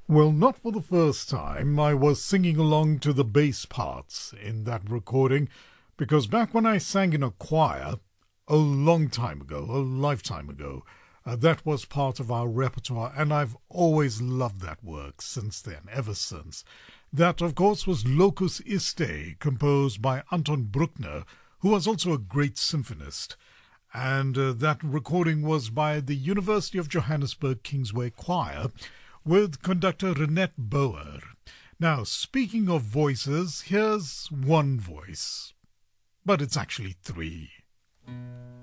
Well, not for the first time. I was singing along to the bass parts in that recording because back when I sang in a choir, a long time ago, a lifetime ago, that was part of our repertoire, and I've always loved that work since then, ever since. That, of course, was Locus Iste, composed by Anton Bruckner, who was also a great symphonist. And that recording was by the University of Johannesburg Kingsway Choir, with conductor Renette Bouwer. Now, speaking of voices, here's one voice. But it's actually three.